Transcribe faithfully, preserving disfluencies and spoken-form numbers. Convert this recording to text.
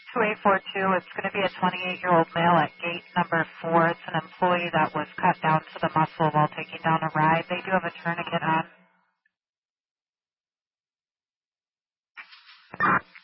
two eight four two, it's going to be a twenty-eight-year-old male at gate number four. It's an employee that was cut down to the muscle while taking down a ride. They do have a tourniquet on.